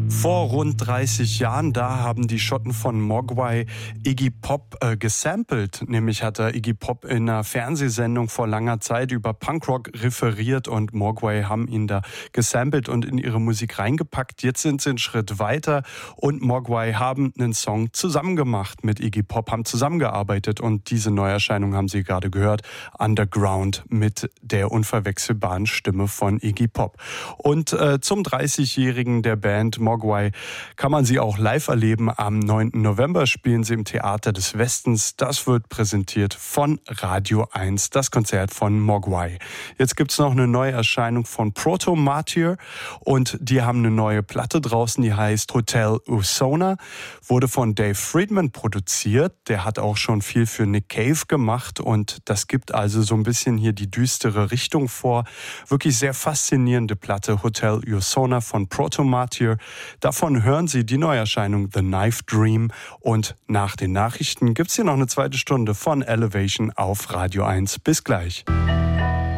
Vor rund 30 Jahren, da haben die Schotten von Mogwai Iggy Pop gesampelt. Nämlich hat er Iggy Pop in einer Fernsehsendung vor langer Zeit über Punkrock referiert und Mogwai haben ihn da gesampelt und in ihre Musik reingepackt. Jetzt sind sie einen Schritt weiter und Mogwai haben einen Song zusammen gemacht mit Iggy Pop, haben zusammengearbeitet und diese Neuerscheinung haben Sie gerade gehört, Underground mit der unverwechselbaren Stimme von Iggy Pop. Und zum 30-Jährigen der Band Mogwai kann man sie auch live erleben. Am 9. November spielen sie im Theater des Westens. Das wird präsentiert von Radio 1, das Konzert von Mogwai. Jetzt gibt's noch eine Neuerscheinung von Proto Martyr und die haben eine neue Platte draußen, die heißt Hotel Usona, wurde von Dave Friedman produziert. Der hat auch schon viel für Nick Cave gemacht und das gibt also so ein bisschen hier die düstere Richtung vor. Wirklich sehr faszinierende Platte, Hotel Usona von Proto Martyr. Davon hören Sie die Neuerscheinung The Knife Dream und nach den Nachrichten gibt's hier noch eine zweite Stunde von Elevation auf Radio 1. Bis gleich.